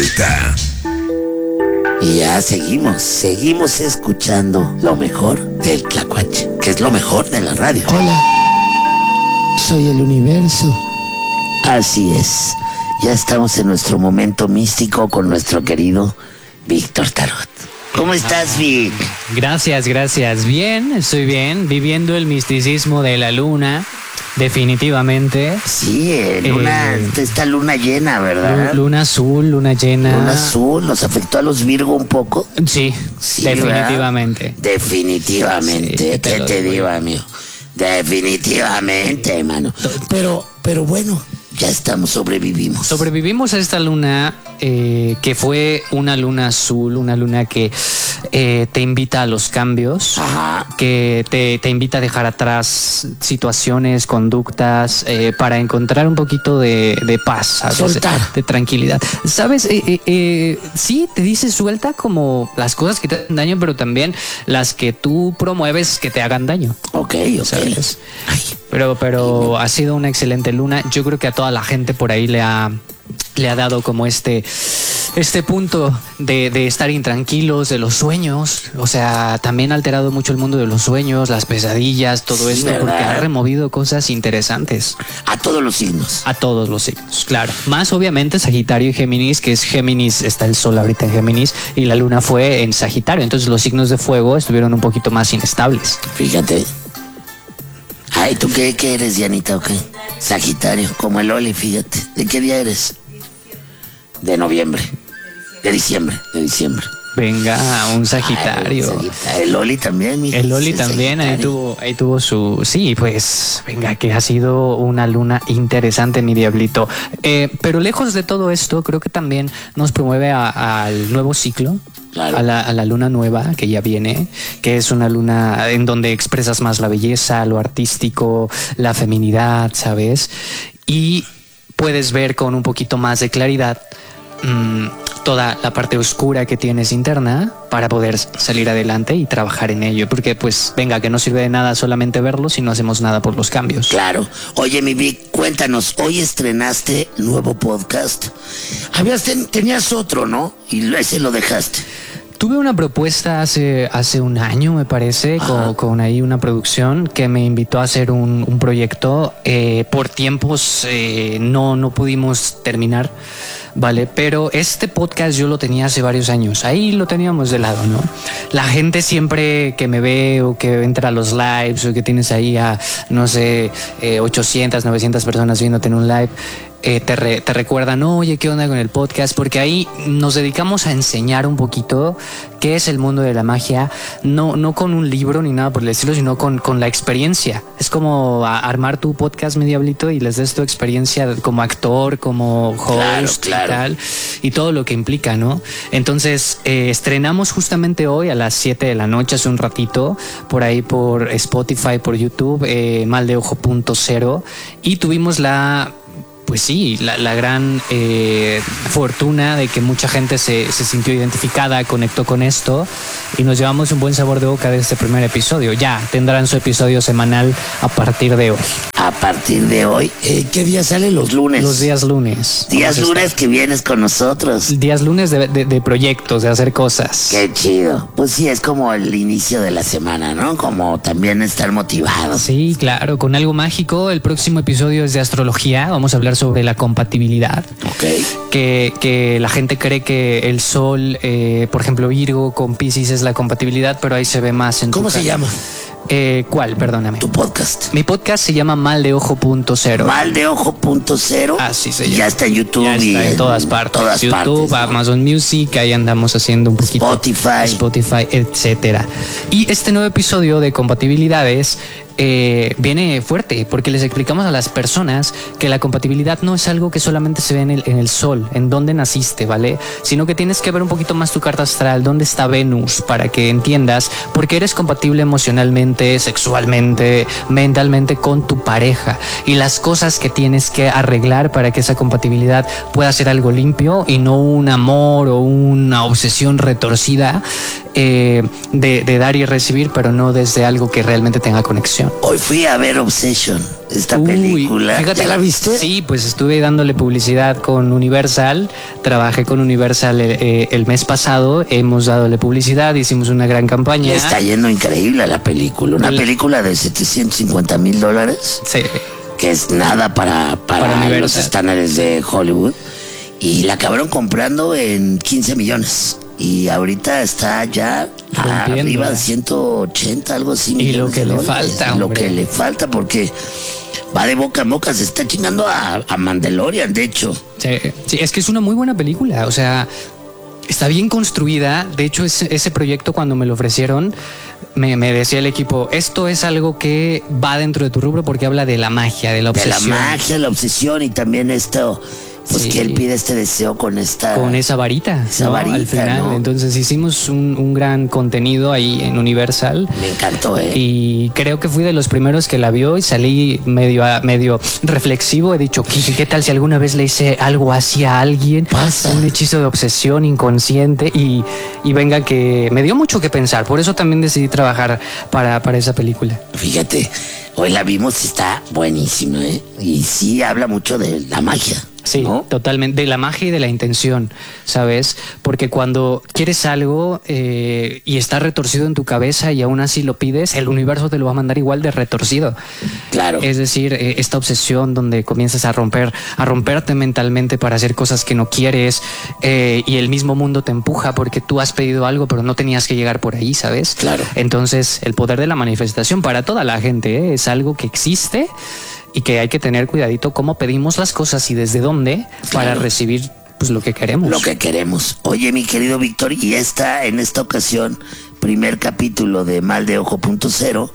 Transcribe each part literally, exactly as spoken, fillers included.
vuelta. Y ya seguimos, seguimos escuchando lo mejor del Tlacuache, que es lo mejor de la radio. Hola, soy el universo. Así es, ya estamos en nuestro momento místico con nuestro querido Víctor Tarot. ¿Cómo estás, Vic? Gracias, gracias. Bien, estoy bien, viviendo el misticismo de la luna, definitivamente. Sí, eh, luna, Eh, esta luna llena, ¿verdad? Luna azul, luna llena. Luna azul, ¿nos afectó a los Virgo un poco? Sí, Sí, definitivamente. ¿verdad? Definitivamente, Sí, ¿qué te te, lo digo. digo, amigo? Definitivamente, hermano. Pero, pero bueno, ya estamos, sobrevivimos. Sobrevivimos a esta luna eh, que fue una luna azul, una luna que eh, te invita a los cambios, Ajá. que te, te invita a dejar atrás situaciones, conductas, eh, para encontrar un poquito de, de paz, ¿sabes? Soltar. De, de tranquilidad. ¿Sabes? Eh, eh, eh, sí, te dice suelta como las cosas que te hacen daño, pero también las que tú promueves que te hagan daño. Ok, ok. ¿Sabes? Ay, Pero, pero ha sido una excelente luna. Yo creo que a toda la gente por ahí le ha, le ha dado como este, este punto de, de estar intranquilos, de los sueños. O sea, también ha alterado mucho el mundo de los sueños, las pesadillas, todo Sí, esto, ¿verdad? porque ha removido cosas interesantes a todos los signos. a todos los signos, claro. Más obviamente Sagitario y Géminis, que es Géminis, está el sol ahorita en Géminis y la luna fue en Sagitario. Entonces los signos de fuego estuvieron un poquito más inestables. Fíjate. Ay, ¿tú qué, qué eres, Dianita, o qué? Sagitario, como el Oli, fíjate. ¿De qué día eres? De noviembre. De diciembre, de diciembre. Venga, un Sagitario. Ay, Sagitario. El Oli también, mija. El Loli Sí, también, ahí Sagitario. tuvo, ahí tuvo su... Sí, pues, venga, que ha sido una luna interesante, mi diablito. Eh, pero lejos de todo esto, creo que también nos promueve a- al nuevo ciclo, Claro. a, la, a la luna nueva que ya viene, que es una luna en donde expresas más la belleza, lo artístico, la feminidad, ¿sabes? Y puedes ver con un poquito más de claridad mmm, toda la parte oscura que tienes interna para poder salir adelante y trabajar en ello, porque pues venga, que no sirve de nada solamente verlo si no hacemos nada por los cambios. Claro. Oye, mi Vic, cuéntanos, hoy estrenaste nuevo podcast. Habías ten- tenías otro, ¿no? Y lo- ese lo dejaste. Tuve una propuesta hace, hace un año, me parece, con, con ahí una producción que me invitó a hacer un, un proyecto. Eh, por tiempos eh, no, no pudimos terminar, ¿vale? Pero este podcast yo lo tenía hace varios años. Ahí lo teníamos de lado, ¿no? La gente siempre que me ve o que entra a los lives o que tienes ahí a, no sé, eh, ochocientas, novecientas personas viéndote en un live, Eh, te, re, te recuerdan, oye, ¿qué onda con el podcast? Porque ahí nos dedicamos a enseñar un poquito qué es el mundo de la magia, no, no con un libro ni nada por el estilo, sino con, con la experiencia. Es como a, armar tu podcast, mi diablito, y les des tu experiencia como actor, como host Claro, claro. y tal, y todo lo que implica, ¿no? Entonces, eh, estrenamos justamente hoy a las siete de la noche, hace un ratito, por ahí por Spotify, por YouTube, eh, mal de ojo punto cero, y tuvimos la... Pues sí, la, la gran eh, fortuna de que mucha gente se, se sintió identificada, conectó con esto y nos llevamos un buen sabor de boca de este primer episodio. Ya tendrán su episodio semanal a partir de hoy. A partir de hoy, eh, ¿qué día sale? Los lunes. Los días lunes. Días Vamos a lunes que vienes con nosotros. estar- Días lunes de, de, de proyectos, de hacer cosas. Qué chido. Pues sí, es como el inicio de la semana, ¿no? Como también estar motivados. Sí, claro, con algo mágico. El próximo episodio es de astrología. Vamos a hablar sobre la compatibilidad. Ok. Que, que la gente cree que el sol, eh, por ejemplo, Virgo con Piscis es la compatibilidad, pero ahí se ve más en tu ¿Cómo se cara. llama Eh, ¿Cuál? Perdóname. tu podcast? Mi podcast se llama Mal de Ojo punto cero. Mal de ojo punto cero. Así se Y llama. ya está en YouTube Ya y está en todas partes. todas YouTube, partes, ¿no? Amazon Music, ahí andamos haciendo un poquito. Spotify. Spotify, etcétera. Y este nuevo episodio de compatibilidades eh, viene fuerte porque les explicamos a las personas que la compatibilidad no es algo que solamente se ve en el, en el sol, en dónde naciste, ¿vale? Sino que tienes que ver un poquito más tu carta astral, dónde está Venus, para que entiendas por qué eres compatible emocionalmente, sexualmente, mentalmente con tu pareja y las cosas que tienes que arreglar para que esa compatibilidad pueda ser algo limpio y no un amor o una obsesión retorcida eh, de, de dar y recibir, pero no desde algo que realmente tenga conexión. Hoy fui a ver Obsession, esta Uy, película. fíjate, ¿Ya la viste? Sí, pues estuve dándole publicidad con Universal, trabajé con Universal eh, el mes pasado, hemos dado publicidad, hicimos una gran campaña. Le está yendo increíble a la película, una Le... película de setecientos cincuenta mil dólares, sí, que es nada para, para, para los estándares de Hollywood, y la acabaron comprando en quince millones. Y ahorita está ya rompiendo, arriba de ciento ochenta, algo así. Y lo que le falta, Lo que le falta, porque va de boca en boca, se está chingando a, a Mandalorian, de hecho. Sí, sí, es que es una muy buena película, o sea, está bien construida. De hecho, ese, ese proyecto, cuando me lo ofrecieron, me, me decía el equipo, esto es algo que va dentro de tu rubro porque habla de la magia, de la obsesión. De la magia, la obsesión, y también esto... Pues sí, que él pide este deseo con esta... Con esa varita, esa ¿no? varita, al final. ¿No? Entonces hicimos un, un gran contenido ahí en Universal. Me encantó, ¿eh? Y creo que fui de los primeros que la vio y salí medio, medio reflexivo. He dicho, ¿qué, ¿qué tal si alguna vez le hice algo así a alguien? Pasa. Un hechizo de obsesión inconsciente. Y, y venga, que me dio mucho que pensar. Por eso también decidí trabajar para, para esa película. Fíjate, hoy la vimos y está buenísima, ¿eh? Y sí habla mucho de la magia. Sí, ¿no? Totalmente, de la magia y de la intención, ¿sabes? Porque cuando quieres algo eh, y está retorcido en tu cabeza y aún así lo pides, el universo te lo va a mandar igual de retorcido. Claro. Es decir, eh, esta obsesión donde comienzas a romper, a romperte mentalmente para hacer cosas que no quieres, eh, y el mismo mundo te empuja porque tú has pedido algo pero no tenías que llegar por ahí, ¿sabes? Claro. Entonces, el poder de la manifestación para toda la gente, ¿eh? Es algo que existe y que hay que tener cuidadito cómo pedimos las cosas y desde dónde, claro, para recibir pues lo que queremos. Lo que queremos. Oye, mi querido Víctor, y esta, en esta ocasión, primer capítulo de Mal de Ojo punto cero,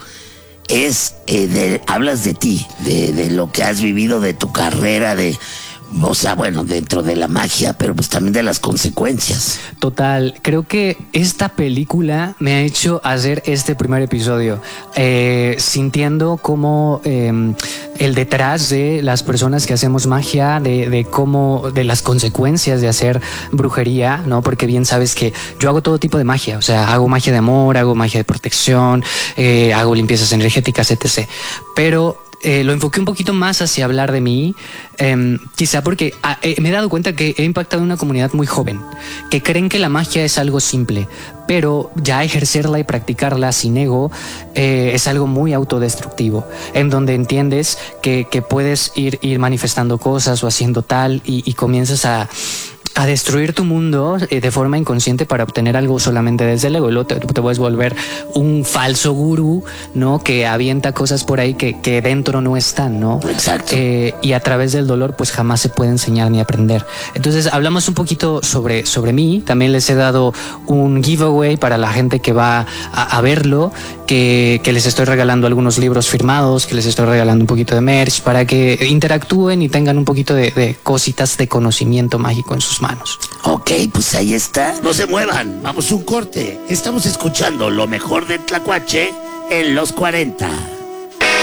es, eh, de, hablas de ti, de, de lo que has vivido, de tu carrera, de... O sea, bueno, dentro de la magia, pero pues también de las consecuencias. Total, creo que esta película me ha hecho hacer este primer episodio, eh, sintiendo como eh, el detrás de las personas que hacemos magia, de, de cómo, de las consecuencias de hacer brujería, ¿no? Porque bien sabes que yo hago todo tipo de magia, o sea, hago magia de amor, hago magia de protección, eh, hago limpiezas energéticas, etcétera. Pero Eh, lo enfoqué un poquito más hacia hablar de mí, eh, quizá porque ah, eh, me he dado cuenta que he impactado en una comunidad muy joven, que creen que la magia es algo simple, pero ya ejercerla y practicarla sin ego eh, es algo muy autodestructivo, en donde entiendes que, que puedes ir, ir manifestando cosas o haciendo tal y, y comienzas a... a destruir tu mundo eh, de forma inconsciente para obtener algo solamente desde el ego, y luego te, te puedes volver un falso gurú, ¿no? Que avienta cosas por ahí que, que dentro no están, ¿no? Exacto. Eh, y a través del dolor pues jamás se puede enseñar ni aprender. Entonces hablamos un poquito sobre, sobre mí. También les he dado un giveaway para la gente que va a, a verlo, que, que les estoy regalando algunos libros firmados, que les estoy regalando un poquito de merch para que interactúen y tengan un poquito de, de cositas de conocimiento mágico en sus manos. Ok, pues ahí está. No se muevan, vamos un corte. Estamos escuchando lo mejor de Tlacuache en los cuarenta.